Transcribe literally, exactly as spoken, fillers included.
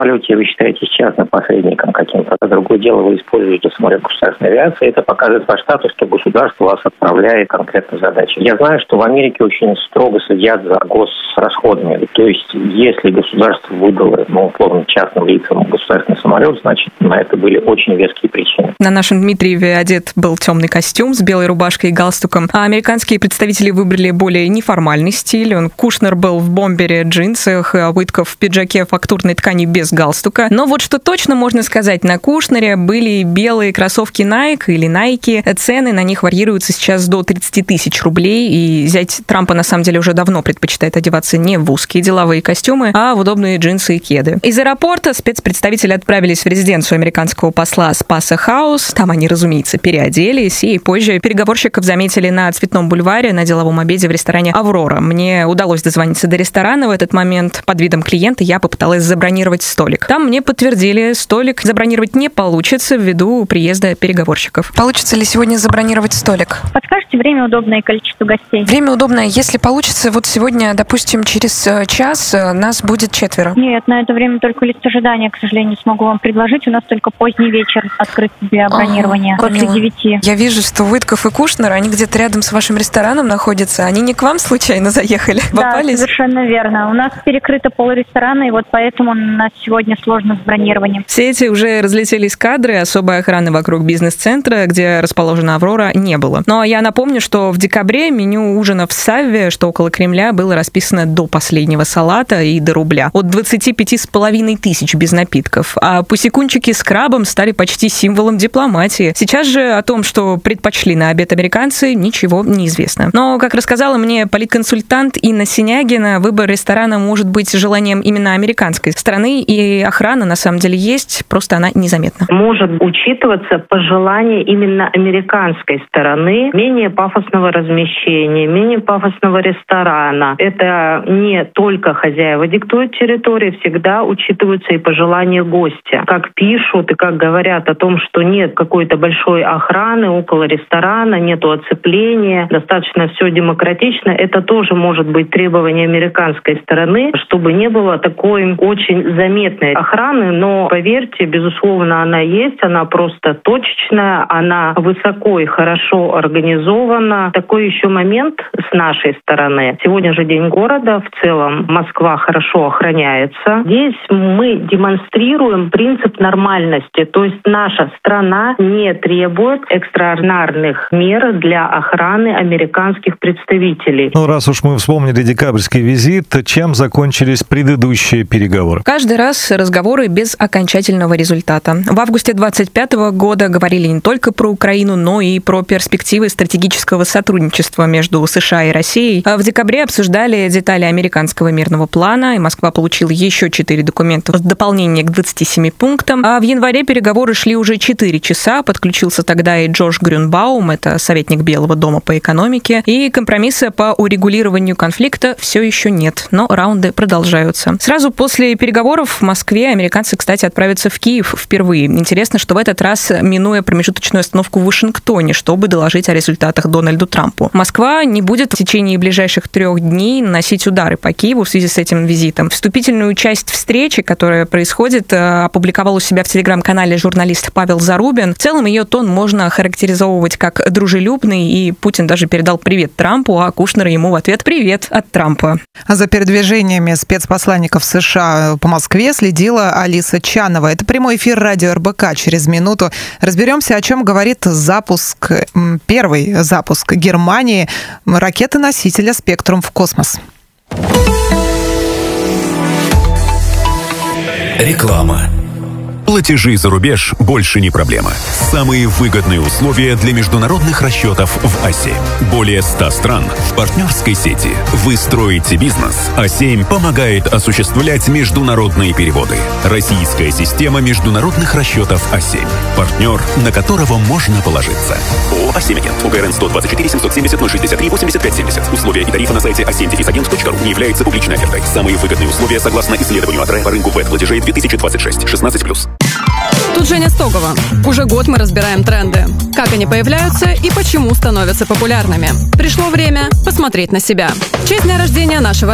полете вы считаетесь частным посредником каким-то, а другое дело вы используете самолет государственной авиации, это показывает ваш статус, что государство вас отправляет конкретно задачи. Я знаю, что в Америке очень строго следят за госрасходами. То есть, если государство выдало, ну, условно, частным лицам государственный самолет, значит, на это были очень веские причины. На нашем Дмитриеве одет был темный костюм с белой рубашкой и галстуком, а американские представители выбрали более неформальный стиль. Он Кушнер был в бомбере, джинсах, а Уитков в пиджаке фактурной ткани без галстука. Но вот что точно можно сказать, на Кушнере были белые кроссовки Nike или Nike. Цены на них варьируются сейчас до тридцать тысяч рублей, и зять Трампа на самом деле уже давно предпочитает одеваться не в узкие деловые костюмы, а в удобные джинсы и кеды. Из аэропорта спецпредставители отправились в резиденцию американского посла Спаса Хаус. Там они, разумеется, переоделись, и позже переговорщиков заметили на Цветном бульваре на деловом обеде в ресторане «Аврора». Мне удалось дозвониться до ресторана в этот момент. Под видом клиента я попыталась забронировать столик. Там мне подтвердили, столик забронировать не получится ввиду приезда переговорщиков. Получится ли сегодня забронировать столик? Подскажите время удобное и количество гостей? Время удобное. Если получится, вот сегодня, допустим, через час нас будет четверо. Нет, на это время только лист ожидания, к сожалению, смогу вам предложить. У нас только поздний вечер открыт для бронирования. Ага, после девяти. Я вижу, что Уитков и Кушнер, они где-то рядом с вашим рестораном находятся. Они не к вам случайно заехали? Да, попались? Совершенно верно. У нас перекрыто пол ресторана, и вот поэтому у нас сегодня сложно с бронированием. Все эти уже разлетелись кадры, особой охраны вокруг бизнес-центра, где расположена «Аврора», не было. Но я напомню, что в декабре меню ужина в Савве, что около Кремля, было расписано до последнего салата и до рубля. От двадцати пяти с половиной тысяч без напитков. А пусекунчики с крабом стали почти символом дипломатии. Сейчас же о том, что предпочли на обед американцы, ничего не известно. Но, как рассказала мне политконсультант Инна Синягина, выбор ресторана может быть желанием именно американской стороны, и охрана на самом деле есть, просто она незаметна. Может учитываться пожелание именно американской стороны, менее пафосного размещения, менее пафосного ресторана. Это не только хозяева диктуют территорию, всегда учитываются и пожелания гостя. Как пишут и как говорят о том, что нет какой-то большой охраны около ресторана, нету оцепления, достаточно все демократично, это тоже может быть требование американской стороны, чтобы не было такой очень заметной охраны, но поверьте, безусловно, она есть, она просто точечная, она высоко и хорошо организована. Такой еще момент с нашей стороны. Сегодня же День города, в целом Москва хорошо охраняется. Здесь мы демонстрируем принцип нормальности, то есть наша страна не требует экстраординарных мер для охраны американских представителей. Ну, раз уж мы вспомнили декабрьский визит, чем закончились предыдущие переговоры? Каждый раз разговоры без окончательного результата. В августе двадцать пятого года говорили не только про Украину, но и про перспективы стратегического сотрудничества между США и Россией. В декабре обсуждали детали американского мирного плана, и Москва получила еще четыре документа в дополнение к двадцати семи пунктам. А в январе переговоры шли уже четыре часа. Подключился тогда и Джош Грюнбаум, это советник Белого дома по экономике. И компромисса по урегулированию конфликта все еще нет, но раунды продолжаются. Сразу после переговоров в Москве американцы, кстати, отправятся в Киев впервые. Интересно, что в этот раз минуя промежуточную остановку в Вашингтоне, чтобы доложить о результатах Дональду Трампу. Москва не будет в течение ближайших трех дней наносить удары по Киеву в связи с этим визитом. Вступительную часть встречи, которая происходит, опубликовал у себя в телеграм-канале журналист Павел Зарубин. В целом ее тон можно охарактеризовывать как дружелюбный, и Путин даже передал привет Трампу, а Кушнер ему в ответ привет от Трампа. А за передвижениями спецпосланников США по Москве следила Алиса Чанова. Это прямой эфир радио эр бэ ка. Через минуту разберемся, о чем говорит запуск, первый запуск Германии ракеты-носителя «Спектрум» в космос. Реклама. Платежи за рубеж больше не проблема. Самые выгодные условия для международных расчетов в а семь. Более ста стран в партнерской сети. Вы строите бизнес, а семь помогает осуществлять международные переводы. Российская система международных расчетов а семь. Партнер, на которого можно положиться. ООО а семь Агент. УГРН сто двадцать четыре семьсот семьдесят ноль шестьдесят три восемьдесят пять семьдесят. Условия и тарифы на сайте а семь агент точка ру не являются публичной офертой. Самые выгодные условия согласно исследованию АТРЭ по рынку вэт-платежей две тысячи двадцать шесть. шестнадцать плюс. Тут Женя Стогова. Уже год мы разбираем тренды. Как они появляются и почему становятся популярными. Пришло время посмотреть на себя. В честь дня рождения нашего